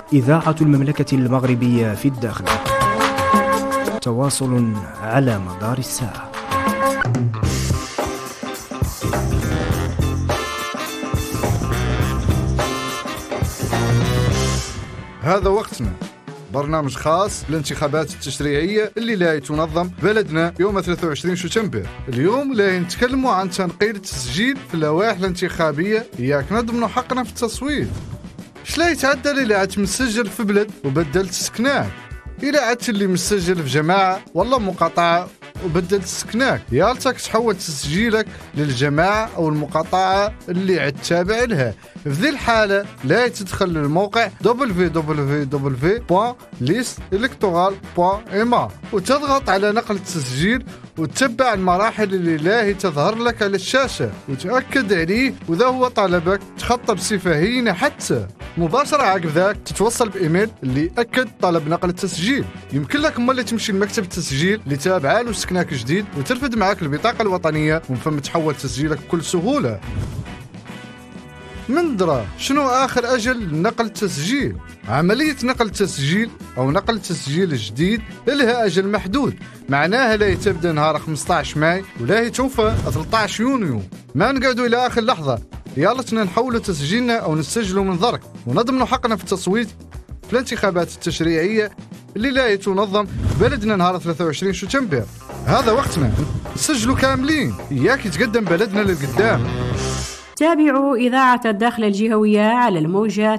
إذاعة المملكة المغربية في الداخل. تواصل على مدار الساعة. هذا وقتنا، برنامج خاص بالانتخابات التشريعية اللي لا تنظم بلدنا يوم 23 شتنبر. اليوم لا نتكلموا عن تنقيل التسجيل في اللوائح الانتخابية، ياك نضمنوا حقنا في التصويت. شلا يتعدل إلا عاد مسجل في بلد وبدلت سكناك، إلا عاد اللي مسجل في جماعة والله مقاطعة وبدلت سكناك، يالتك تحول تسجيلك للجماعة أو المقاطعة اللي عاد تابع لها. في ذي الحالة لا تدخل للموقع www.listelectorale.ma وتضغط على نقل التسجيل وتتبع المراحل اللي لا تظهر لك على الشاشة وتأكد عليه، وذا هو طلبك تخطى بصفة هينة حتى مباشرة. عقب ذاك تتوصل بإيميل اللي أكد طلب نقل التسجيل. يمكن لك مولي تمشي لمكتب التسجيل اللي تابعه له سكناك جديد وترفد معك البطاقة الوطنية ومن ثم تحول تسجيلك بكل سهولة. من درا شنو آخر أجل نقل التسجيل؟ عملية نقل التسجيل أو نقل التسجيل الجديد لها أجل محدود، معناها لا تبدأ نهار 15 ماي ولا توفى 13 يونيو. ما نقعدوا إلى آخر لحظة، يالتنا نحولوا تسجيلنا أو نسجلوا من ضرك ونضمنوا حقنا في التصويت في الانتخابات التشريعية اللي لا تنظم بلدنا نهار 23 شتنبر. هذا وقتنا، نسجلوا كاملين، إياك يتقدم بلدنا للقدام. تابعوا إذاعة الداخل الجهوية على الموجة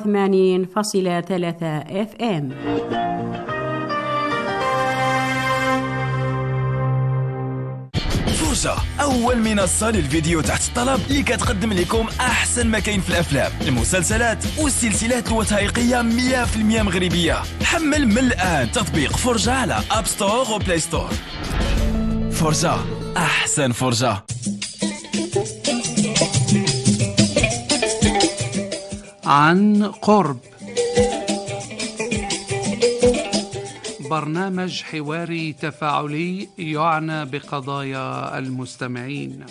89.3 FM. فرجة، أول منصة للفيديو تحت الطلب اللي كتقدم لكم أحسن ما كاين في الأفلام، المسلسلات والسلسلات الوثائقية 100% مغربية. حمل من الآن تطبيق فرجة على أب ستور وبلاي ستور. فرجة، أحسن فرجة. عن قرب، برنامج حواري تفاعلي يعنى بقضايا المستمعين.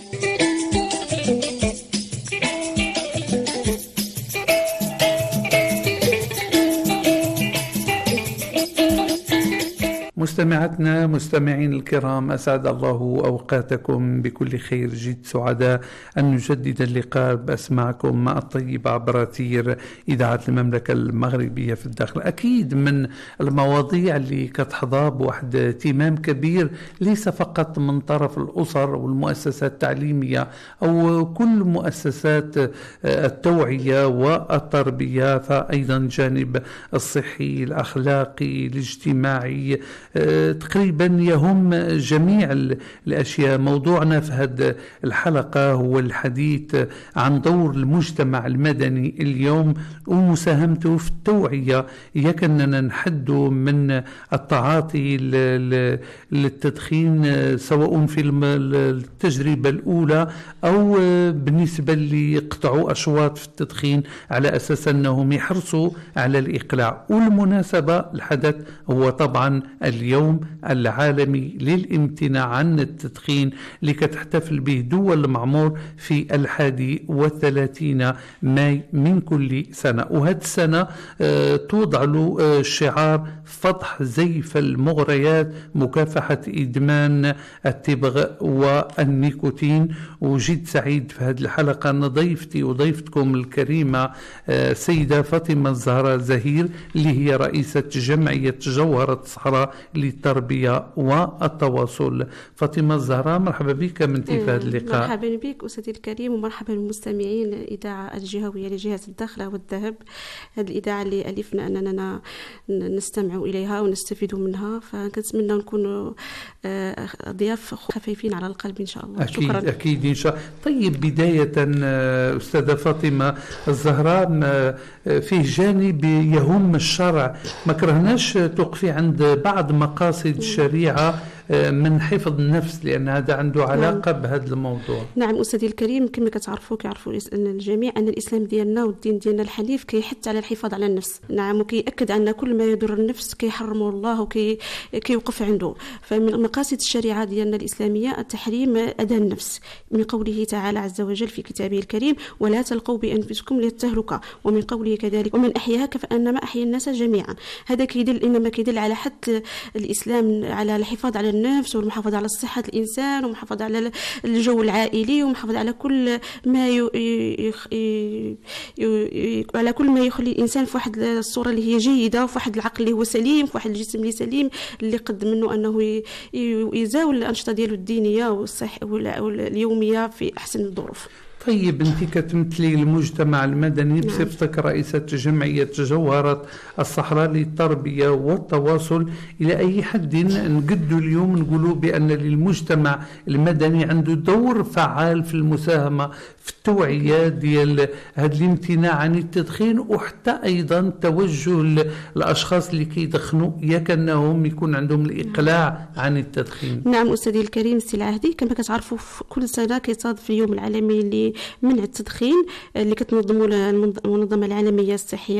مستمعتنا مستمعين الكرام، أسعد الله أوقاتكم بكل خير. جد سعداء أن نجدد اللقاء بأسماعكم الطيب عبر أثير إذاعة المملكة المغربية في الداخل. أكيد من المواضيع اللي كتحظى بواحد اهتمام كبير ليس فقط من طرف الأسر والمؤسسات التعليمية أو كل مؤسسات التوعية والتربية، فأيضا جانب الصحي الأخلاقي الاجتماعي تقريبا يهم جميع الأشياء. موضوعنا في هذه الحلقة هو الحديث عن دور المجتمع المدني اليوم ومساهمته في التوعية، إياك أننا نحد من التعاطي للتدخين سواء في التجربة الأولى أو بالنسبة اللي يقطعوا أشواط في التدخين على أساس أنهم يحرصوا على الإقلاع. والمناسبة الحدث هو طبعا اليوم العالمي للامتناع عن التدخين اللي كتحتفل به دول المعمور في 31 ماي من كل سنة. وهذه السنة توضع له شعار فضح زيف المغريات، مكافحة إدمان التبغ والنيكوتين. وجد سعيد في هذه الحلقة أن ضيفتي وضيفتكم الكريمة سيدة فاطمة الزهراء زهير اللي هي رئيسة جمعية جوهرة الصحراء للتربية والتواصل. فاطمة الزهراء، مرحبا بك من في هذا اللقاء. مرحبا بك أستاذي الكريم، ومرحبا بالمستمعين الإذاعة الجهوية لجهة الداخلة والذهب، هذه الإذاعة اللي ألفنا أننا نستمع إليها ونستفيد منها، فكنتمنى نكون ضياف خفيفين على القلب إن شاء الله. أكيد شكرا. أكيد إن شاء الله. طيب بداية أستاذة فاطمة الزهراء، فيه جانب يهم الشرع، ما كرهناش توقفي عند بعض مقاصد الشريعة من حفظ النفس، لأن هذا عنده علاقة بهذا الموضوع. نعم أستاذي الكريم، كما كيعرفوا الجميع أن الإسلام ديالنا والدين ديالنا الحنيف كيحث على الحفاظ على النفس. نعم، وكيأكد أن كل ما يضر النفس كيحرمه الله وكيوقف عنده. فمن مقاصد الشريعة ديالنا الإسلامية التحريم أذى النفس، من قوله تعالى عز وجل في كتابه الكريم: ولا تلقوا بأنفسكم للتهلكة، ومن قوله كذلك: ومن أحياها فكأنما أحيا الناس جميعا. هذا إنما كيدل على حث الإسلام على الحفاظ على النفس والمحافظة على صحة الإنسان ومحافظة على الجو العائلي ومحافظة على كل ما على كل ما يخلي الإنسان في واحد الصورة اللي هي جيدة، وفي واحد العقل اللي هو سليم، في واحد الجسم اللي سليم، اللي قد منه أنه يزاول الأنشطة ديالو الدينية واليومية في أحسن الظروف. طيب، أنت كتمثلي المجتمع المدني بصفتك رئيسة جمعية جوهرة الصحراء للتربية والتواصل، إلى أي حد نقدوا اليوم نقولوا بأن للمجتمع المدني عنده دور فعال في المساهمة في التوعية ديال هذا الامتناع عن التدخين، وحتى أيضا توجه الأشخاص اللي كيدخنوا يكنهم يكون عندهم الإقلاع عن التدخين؟ نعم أستاذي الكريم، سي العهدي، كما كتعرفوا كل سنة كيصادف اليوم العالمي لمنع التدخين اللي كتنظمه المنظمة العالمية الصحية.